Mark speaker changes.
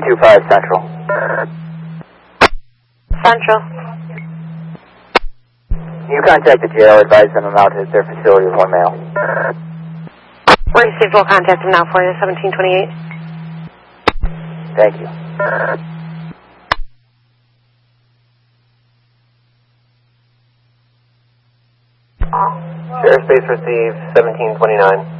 Speaker 1: 225 Central.
Speaker 2: Central.
Speaker 1: You contact the jail, advise them I'm out at their facility with one mail.
Speaker 2: Received, we'll contact them now for you, 1728.
Speaker 1: Thank you.
Speaker 3: Sheriff's Base received 1729.